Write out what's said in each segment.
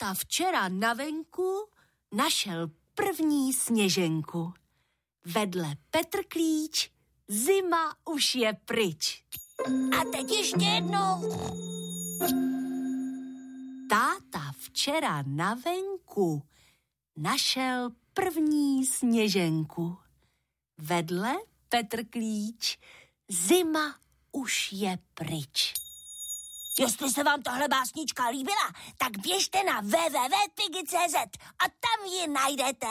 Táta včera na venku našel první sněženku. Vedle Petr Klíč, zima už je pryč. A teď ještě jednou. Táta včera na venku našel první sněženku. Vedle Petr Klíč, zima už je pryč. Jestli se vám tohle básnička líbila, tak běžte na www.pigi.cz a tam ji najdete.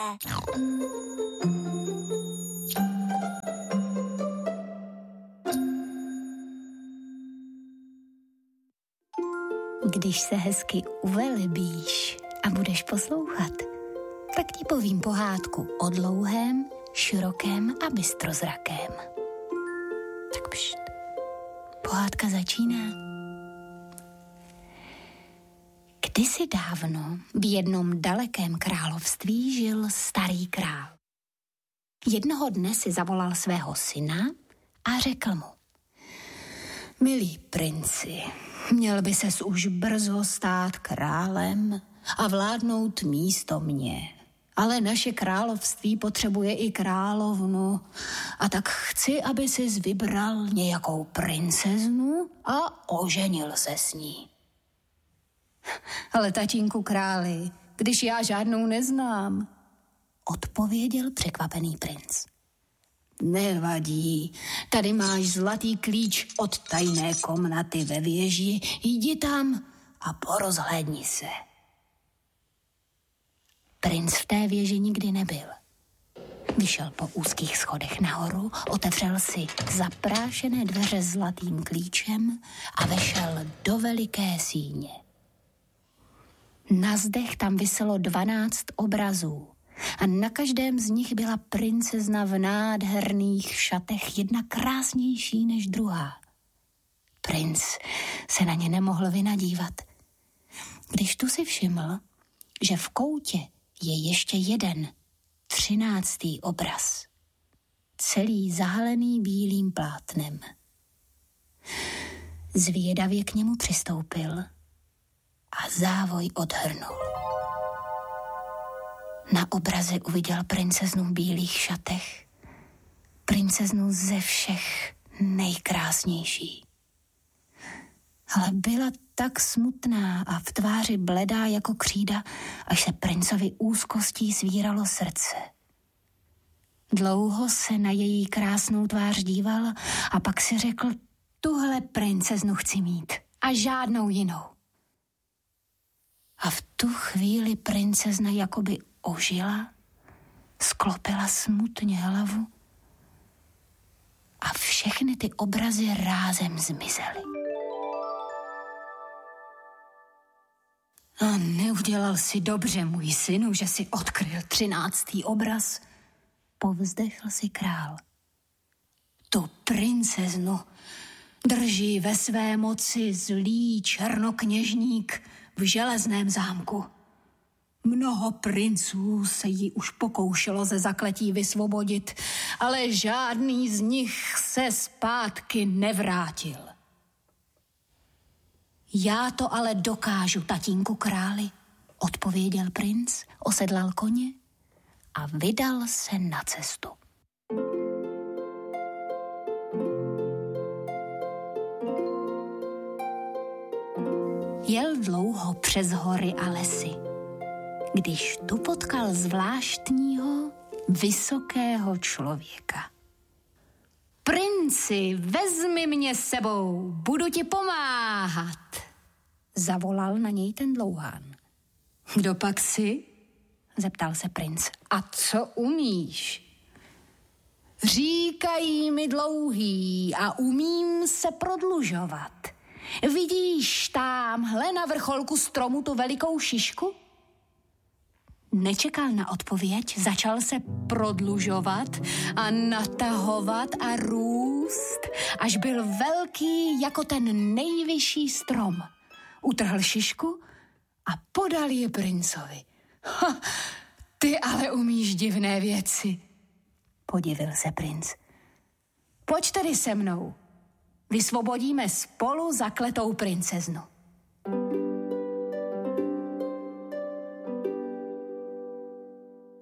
Když se hezky uvelebíš a budeš poslouchat, tak ti povím pohádku o dlouhém, širokém a bystrozrakém. Tak pšt, pohádka začíná. Kdysi dávno v jednom dalekém království žil starý král. Jednoho dne si zavolal svého syna a řekl mu: Milý princi, měl by ses už brzo stát králem a vládnout místo mě. Ale naše království potřebuje i královnu a tak chci, aby ses vybral nějakou princeznu a oženil se s ní. Ale tatínku králi, když já žádnou neznám, odpověděl překvapený princ. Nevadí, tady máš zlatý klíč od tajné komnaty ve věži, jdi tam a porozhlédni se. Princ v té věži nikdy nebyl. Vyšel po úzkých schodech nahoru, otevřel si zaprášené dveře zlatým klíčem a vešel do veliké síně. Na zdech tam viselo 12 obrazů a na každém z nich byla princezna v nádherných šatech, jedna krásnější než druhá. Princ se na ně nemohl vynadívat. Když tu si všiml, že v koutě je ještě jeden, 13. obraz, celý zahalený bílým plátnem. Zvědavě k němu přistoupil a závoj odhrnul. Na obraze uviděl princeznu v bílých šatech, princeznu ze všech nejkrásnější. Ale byla tak smutná a v tváři bledá jako křída, až se princovi úzkostí svíralo srdce. Dlouho se na její krásnou tvář díval a pak si řekl, tuhle princeznu chci mít a žádnou jinou. A v tu chvíli princezna jakoby ožila, sklopila smutně hlavu a všechny ty obrazy rázem zmizely. A neudělal si dobře, můj synu, že si odkryl 13. obraz, povzdechl si král. Tu princeznu drží ve své moci zlý černokněžník v železném zámku. Mnoho princů se jí už pokoušelo ze zakletí vysvobodit, ale žádný z nich se zpátky nevrátil. Já to ale dokážu, tatínku králi, odpověděl princ, osedlal koně a vydal se na cestu. Jel dlouho přes hory a lesy, když tu potkal zvláštního, vysokého člověka. Princi, vezmi mě s sebou, budu ti pomáhat, zavolal na něj ten dlouhán. Kdo pak jsi? Zeptal se princ. A co umíš? Říkají mi dlouhý a umím se prodlužovat. Vidíš támhle na vrcholku stromu tu velikou šišku? Nečekal na odpověď, začal se prodlužovat a natahovat a růst, až byl velký jako ten nejvyšší strom. Utrhl šišku a podal je princovi. Ha, ty ale umíš divné věci, podivil se princ. Pojď tedy se mnou, vysvobodíme spolu zakletou princeznu.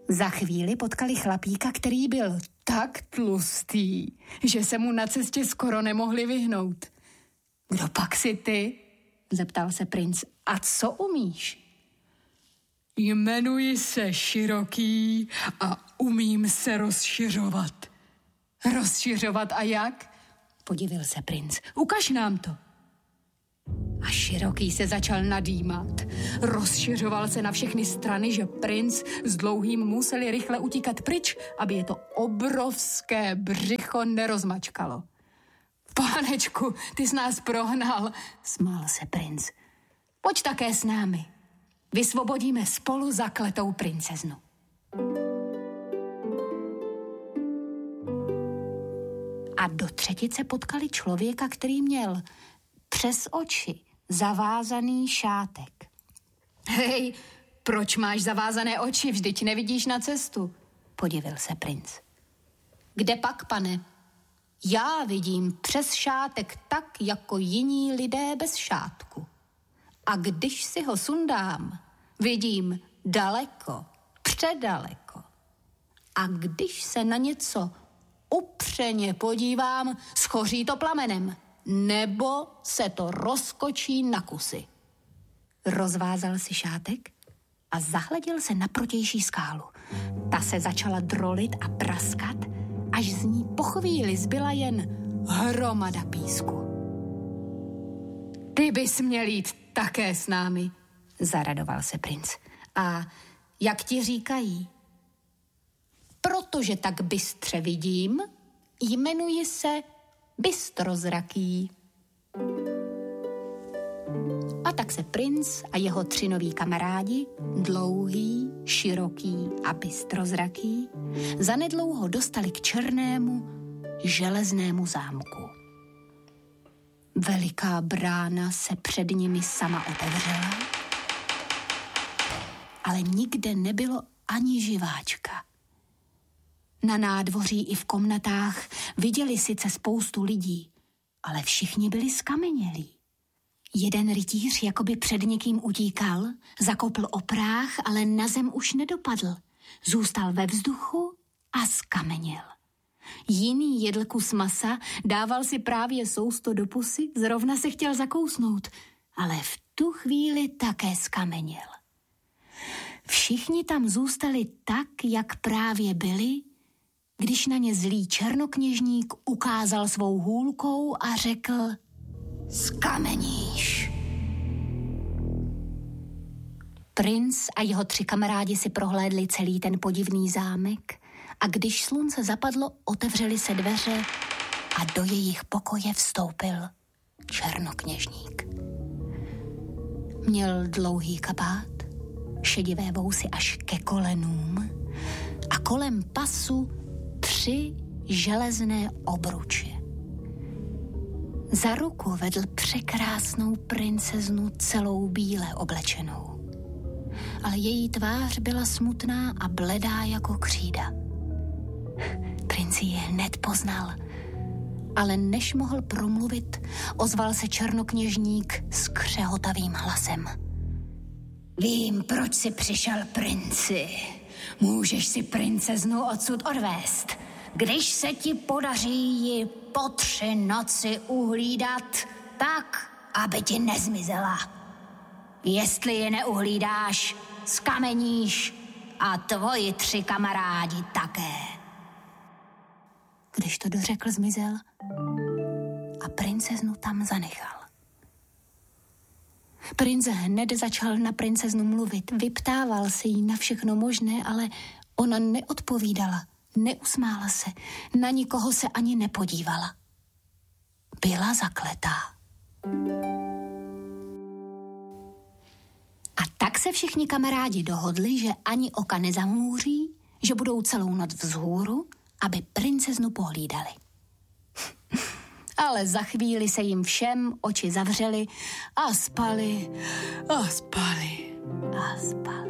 Za chvíli potkali chlapíka, který byl tak tlustý, že se mu na cestě skoro nemohli vyhnout. Kdo pak jsi ty? Zeptal se princ. A co umíš? Jmenuji se Široký a umím se rozšiřovat. Rozšiřovat a jak? Podivil se princ. Ukaž nám to. A Široký se začal nadýmat. Rozšiřoval se na všechny strany, že princ s Dlouhým museli rychle utíkat pryč, aby je to obrovské břicho nerozmačkalo. Pánečku, ty jsi nás prohnal, smál se princ. Pojď také s námi. Vysvobodíme spolu zakletou princeznu. A do třetice potkali člověka, který měl přes oči zavázaný šátek. Hej, proč máš zavázané oči? Vždyť nevidíš na cestu, podivil se princ. Kde pak, pane? Já vidím přes šátek tak, jako jiní lidé bez šátku. A když si ho sundám, vidím daleko, předaleko. A když se na něco upřeně podívám, schoří to plamenem, nebo se to rozkočí na kusy. Rozvázal si šátek a zahleděl se na protější skálu. Ta se začala drolit a praskat, až z ní po chvíli zbyla jen hromada písku. Ty bys měl jít také s námi, zaradoval se princ. A jak ti říkají? Protože tak bystře vidím, jmenuji se Bystrozraký. A tak se princ a jeho 3 noví kamarádi, Dlouhý, Široký a Bystrozraký, zanedlouho dostali k černému železnému zámku. Veliká brána se před nimi sama otevřela, ale nikde nebylo ani živáčka. Na nádvoří i v komnatách viděli sice spoustu lidí, ale všichni byli skamenělí. Jeden rytíř jakoby před někým utíkal, zakopl o práh, ale na zem už nedopadl. Zůstal ve vzduchu a skameněl. Jiný jedl kus masa, dával si právě sousto do pusy, zrovna se chtěl zakousnout, ale v tu chvíli také skameněl. Všichni tam zůstali tak, jak právě byli, když na ně zlý černokněžník ukázal svou hůlkou a řekl: skameníš. Princ a jeho 3 kamarádi si prohlédli celý ten podivný zámek a když slunce zapadlo, otevřely se dveře a do jejich pokoje vstoupil černokněžník. Měl dlouhý kabát, šedivé vousy až ke kolenům a kolem pasu 3 železné obruče. Za ruku vedl překrásnou princeznu celou bíle oblečenou. Ale její tvář byla smutná a bledá jako křída. Princ ji hned poznal, ale než mohl promluvit, ozval se černokněžník s křehotavým hlasem. Vím, proč jsi přišel, princi. Můžeš si princeznu odsud odvést, když se ti podaří ji po 3 noci uhlídat tak, aby ti nezmizela. Jestli ji neuhlídáš, skameníš a tvoji 3 kamarádi také. Když to dořekl, zmizel a princeznu tam zanechal. Princ hned začal na princeznu mluvit, vyptával se jí na všechno možné, ale ona neodpovídala, neusmála se, na nikoho se ani nepodívala. Byla zakletá. A tak se všichni kamarádi dohodli, že ani oka nezamůří, že budou celou noc vzhůru, aby princeznu pohlídali. Ale za chvíli se jim všem oči zavřely a spali, a spali, a spali.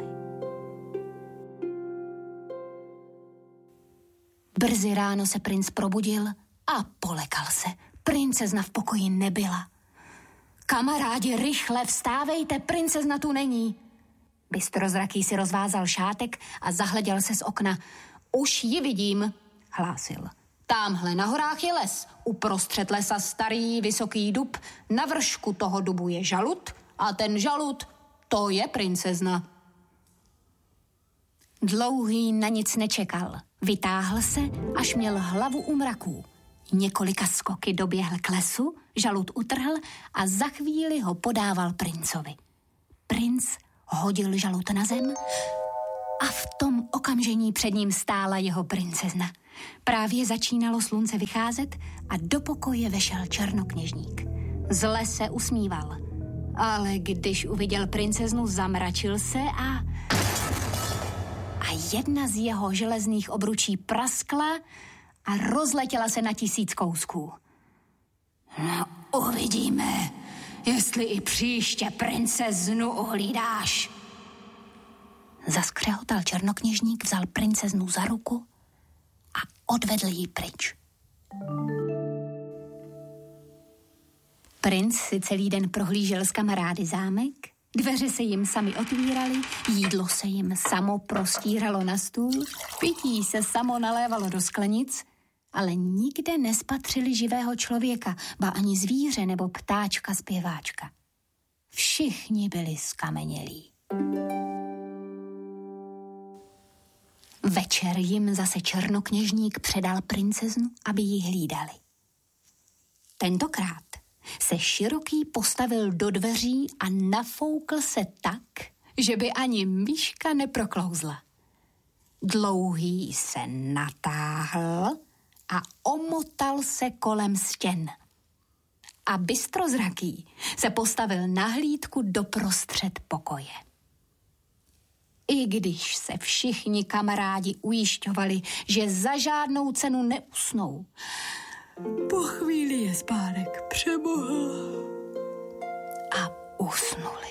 Brzy ráno se princ probudil a polekal se. Princezna v pokoji nebyla. Kamarádi, rychle vstávejte, princezna tu není. Bystrozraký si rozvázal šátek a zahleděl se z okna. Už ji vidím, hlásil. Támhle na horách je les, uprostřed lesa starý vysoký dub, na vršku toho dubu je žalud a ten žalud, to je princezna. Dlouhý na nic nečekal. Vytáhl se, až měl hlavu u mraků. Několika skoky doběhl k lesu, žalud utrhl a za chvíli ho podával princovi. Princ hodil žalud na zem a v tom okamžení před ním stála jeho princezna. Právě začínalo slunce vycházet a do pokoje vešel černokněžník. Zle se usmíval, ale když uviděl princeznu, zamračil se a jedna z jeho železných obručí praskla a rozletěla se na 1000 kousků. No, uvidíme, jestli i příště princeznu ohlídáš. Zaskřehotal černokněžník, vzal princeznu za ruku a odvedl ji pryč. Princ si celý den prohlížel s kamarády zámek, dveře se jim sami otvíraly, jídlo se jim samo prostíralo na stůl, pití se samo nalévalo do sklenic, ale nikde nespatřili živého člověka, ba ani zvíře nebo ptáčka zpěváčka. Všichni byli skamenělí. Večer jim zase černokněžník předal princeznu, aby ji hlídali. Tentokrát se Široký postavil do dveří a nafoukl se tak, že by ani myška neproklouzla. Dlouhý se natáhl a omotal se kolem stěn. A Bystrozraký se postavil na hlídku doprostřed pokoje. I když se všichni kamarádi ujišťovali, že za žádnou cenu neusnou, po chvíli je spánek přemohl a usnuli.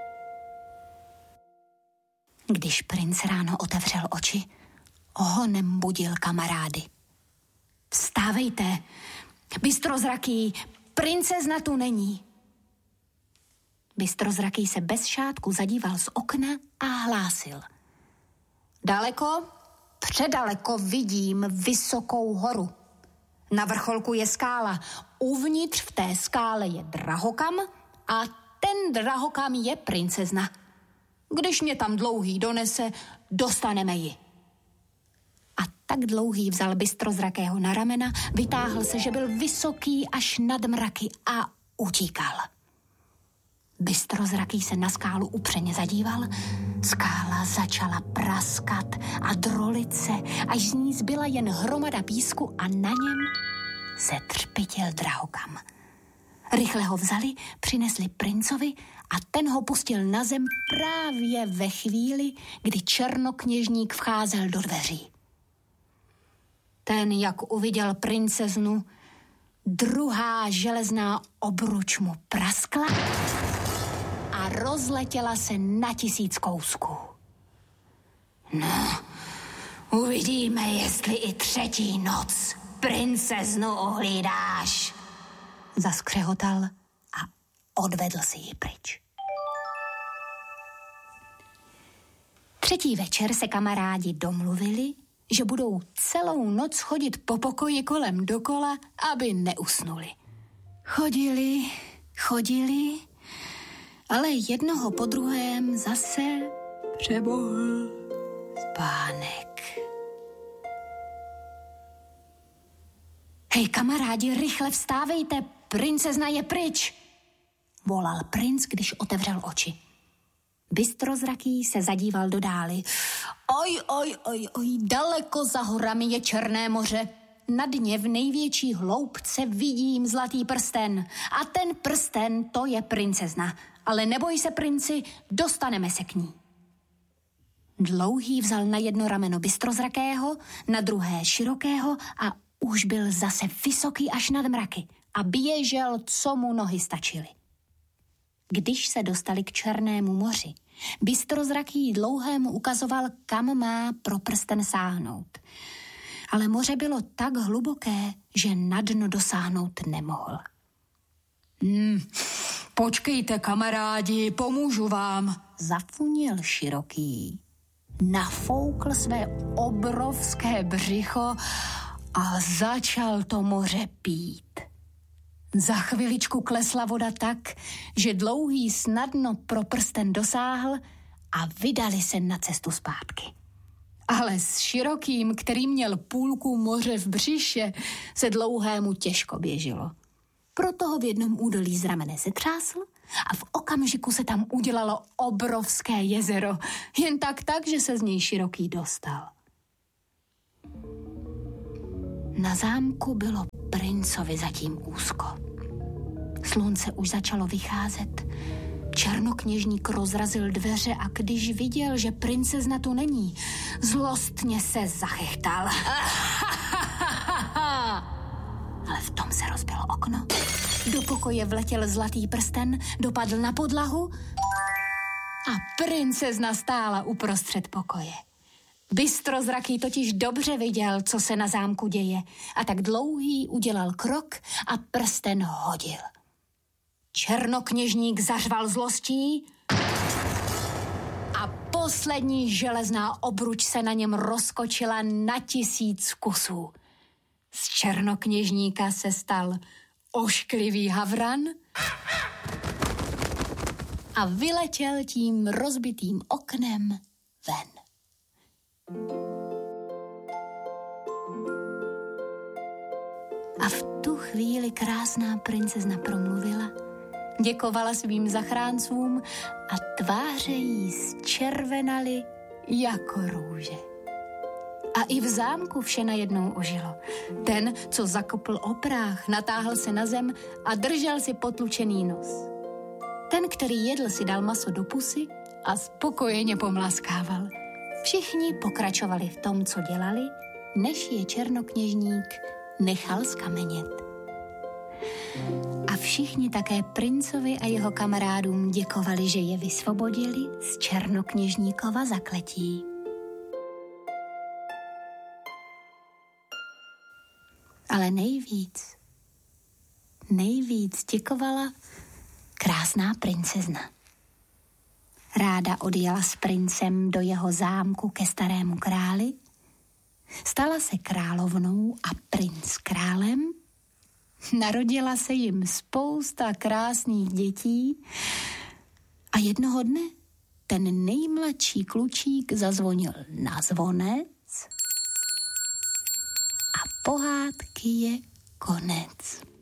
Když princ ráno otevřel oči, honem budil kamarády. Vstávejte, Bystrozraký, princezna tu není. Bystrozraký se bez šátku zadíval z okna a hlásil. Daleko, předaleko vidím vysokou horu. Na vrcholku je skála, uvnitř v té skále je drahokam a ten drahokam je princezna. Když mě tam Dlouhý donese, dostaneme ji. A tak Dlouhý vzal Bystrozrakého na ramena, vytáhl se, že byl vysoký až nad mraky a utíkal. Bystrozraký se na skálu upřeně zadíval, skála začala praskat a drolit se, až z ní zbyla jen hromada písku a na něm se třpitěl drahokam. Rychle ho vzali, přinesli princovi a ten ho pustil na zem právě ve chvíli, kdy černokněžník vcházel do dveří. Ten, jak uviděl princeznu, druhá železná obruč mu praskla a rozletěla se na 1000 kousků. No, uvidíme, jestli i třetí noc princeznu ohlídáš, zaskřehotal a odvedl si ji pryč. Třetí večer se kamarádi domluvili, že budou celou noc chodit po pokoji kolem dokola, aby neusnuli. Chodili, ale jednoho po druhém zase přemohl spánek. Hej, kamarádi, rychle vstávejte, princezna je pryč, volal princ, když otevřel oči. Bystrozraký se zadíval do dály. Oj, daleko za horami je Černé moře. Na dně v největší hloubce vidím zlatý prsten. A ten prsten, to je princezna. Ale neboj se, princi, dostaneme se k ní. Dlouhý vzal na jedno rameno Bystrozrakého, na druhé Širokého a už byl zase vysoký až nad mraky a běžel, co mu nohy stačily. Když se dostali k Černému moři, Bystrozraký Dlouhému ukazoval, kam má pro prsten sáhnout. Ale moře bylo tak hluboké, že na dno dosáhnout nemohl. Počkejte, kamarádi, pomůžu vám, zafunil Široký, nafoukl své obrovské břicho a začal to moře pít. Za chviličku klesla voda tak, že Dlouhý snadno pro prsten dosáhl a vydali se na cestu zpátky. Ale s Širokým, který měl půlku moře v břiše, se Dlouhému těžko běželo. Proto ho v jednom údolí z ramene setřásl a v okamžiku se tam udělalo obrovské jezero, jen tak, že se z něj Široký dostal. Na zámku bylo princovi zatím úzko. Slunce už začalo vycházet. Černokněžník rozrazil dveře a když viděl, že princezna tu není, zlostně se zachechtal. Ale v tom se rozbilo okno. Do pokoje vletěl zlatý prsten, dopadl na podlahu a princezna stála uprostřed pokoje. Bystrozraký totiž dobře viděl, co se na zámku děje, a tak Dlouhý udělal krok a prsten hodil. Černokněžník zařval zlostí a poslední železná obruč se na něm rozkočila na 1000 kusů. Z černokněžníka se stal ošklivý havran a vyletěl tím rozbitým oknem ven. A v tu chvíli krásná princezna promluvila, děkovala svým zachráncům a tváře jí zčervenaly jako růže. A i v zámku vše najednou ožilo. Ten, co zakopl opráh, natáhl se na zem a držel si potlučený nos. Ten, který jedl, si dal maso do pusy a spokojeně pomlaskával. Všichni pokračovali v tom, co dělali, než je černokněžník nechal skamenět. A všichni také princovi a jeho kamarádům děkovali, že je vysvobodili z černokněžníkova zakletí. Ale nejvíc děkovala krásná princezna. Ráda odjela s princem do jeho zámku ke starému králi, stala se královnou a princ králem, narodila se jim spousta krásných dětí a jednoho dne ten nejmladší klučík zazvonil na zvonec a pohádky je konec.